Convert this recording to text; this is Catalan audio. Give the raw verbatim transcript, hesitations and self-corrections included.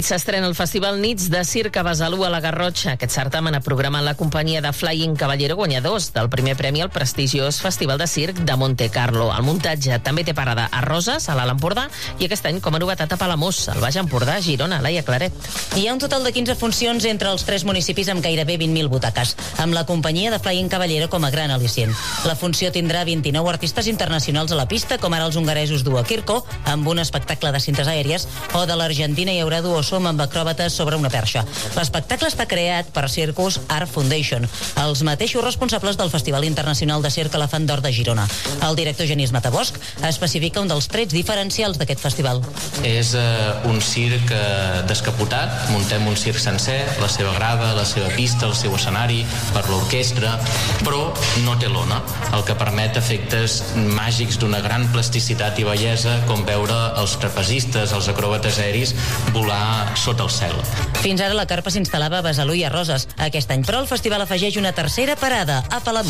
S'estrena el Festival Nits de Circ a Besalú a la Garrotxa. Aquest certamen ha programat la companyia de Flying Caballero, guanyadors del primer premi al prestigiós Festival de Circ de Monte Carlo. El muntatge també té parada a Roses, a l'Alt Empordà, i aquest any com a novetat a Palamós, al Baix Empordà, a Girona, Laia Claret. Hi ha un total de quinze funcions entre els tres municipis amb gairebé vint mil butaques, amb la companyia de Flying Caballero com a gran al·licient. La funció tindrà vint-i-nou artistes internacionals a la pista, com ara els hongaresos Duo Kirko, amb un espectacle de cintes aèries, o de l'Argentina hi haurà Duo Som amb acròbates sobre una perxa. L'espectacle està creat per Circus Art Foundation, els mateixos responsables del Festival Internacional de Circ Elefant d'Or de Girona. El director Genís Matabosch especifica un dels trets diferencials d'aquest festival. És eh, un circ eh, descapotat, muntem un circ sencer, la seva grava, la seva pista, el seu escenari, per l'orquestra, però no té lona, el que permet efectes màgics d'una gran plasticitat i bellesa, com veure els trapezistes, els acròbates aeris volar sota el cel. Fins ara la carpa s'instal·lava a Besalú i a Roses. Aquest any, però, el festival afegeix una tercera parada a Palamós.